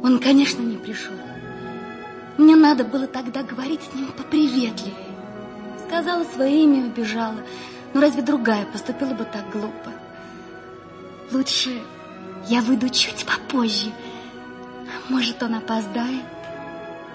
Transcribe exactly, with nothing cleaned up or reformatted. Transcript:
Он, конечно, не пришел. Мне надо было тогда говорить с ним поприветливее. Сказала свое имя и убежала. Ну, разве другая поступила бы так глупо? Лучше я выйду чуть попозже. Может, он опоздает.